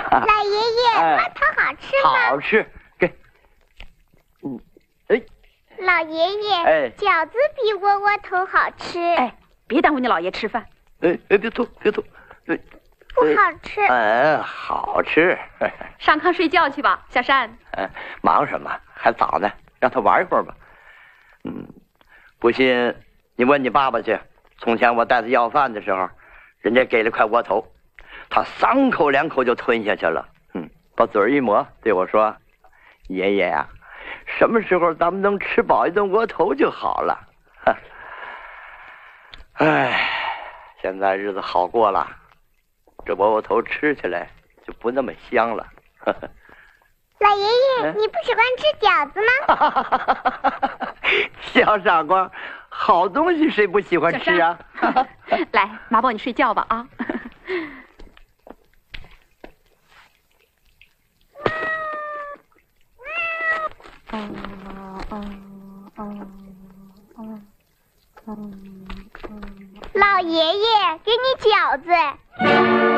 老爷爷，窝头好吃吗？ 好吃，给。哎。 老爷爷， 哎， 饺子比窝窝头好吃。 哎，别耽误你姥爷吃饭。 哎，别吐，别吐。 不好吃。 好吃。 上炕睡觉去吧，小山。 忙什么？还早呢，让他玩一会儿吧。不信你问你爸爸去。从前我带他要饭的时候，人家给了块窝头，他3口2口就吞下去了。把嘴一抹，对我说：“爷爷呀，什么时候咱们能吃饱一顿窝头就好了。”哎，现在日子好过了，这窝头吃起来就不那么香了。 老爷爷，你不喜欢吃饺子吗？ 小傻瓜，好东西谁不喜欢吃啊？ 来，妈抱你睡觉吧啊！ 老爷爷，给你饺子。